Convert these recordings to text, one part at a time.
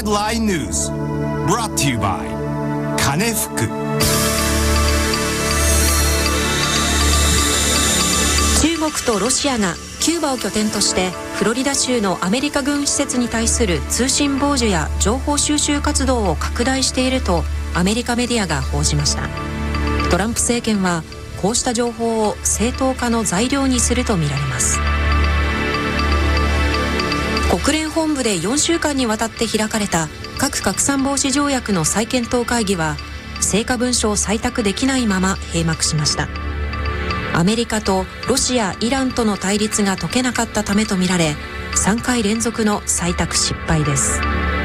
Headline News brought to you by 金福。 中国とロシアがキューバを拠点としてフロリダ州のアメリカ軍施設に対する通信傍受や情報収集活動を拡大しているとアメリカメディアが報じました。トランプ政権はこうした情報を正当化の材料にするとみられます。国連本部で4週間にわたって開かれた核拡散防止条約の再検討会議は成果文書を採択できないまま閉幕しました。アメリカとロシア、イランとの対立が解けなかったためとみられ、3回連続の採択失敗です。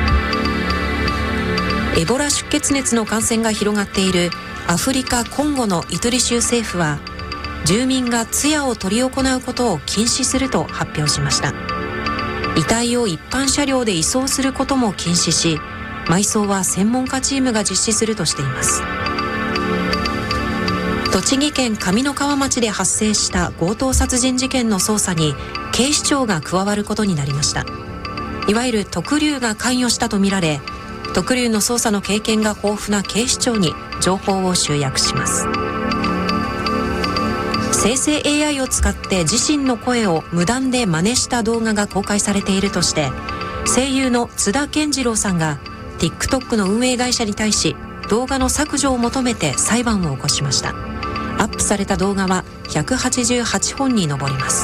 エボラ出血熱の感染が広がっているアフリカ・コンゴのイトリ州政府は、住民が通夜を執り行うことを禁止すると発表しました。遺体を一般車両で移送することも禁止し、埋葬は専門家チームが実施するとしています。栃木県上三川町で発生した強盗殺人事件の捜査に警視庁が加わることになりました。いわゆる特竜が関与したとみられ、特竜の捜査の経験が豊富な警視庁に情報を集約します。生成 AI を使って自身の声を無断で真似した動画が公開されているとして、声優の津田健次郎さんが TikTok の運営会社に対し動画の削除を求めて裁判を起こしました。アップされた動画は188本に上ります。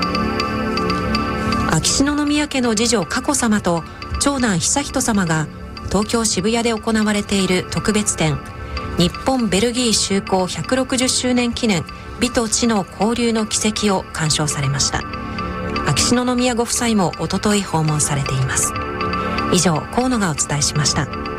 秋篠宮家の次女佳子さまと長男悠仁さまが東京渋谷で行われている特別展、日本ベルギー修好160周年記念美と知の交流の軌跡を鑑賞されました。秋篠宮ご夫妻もおととい訪問されています。以上、河野がお伝えしました。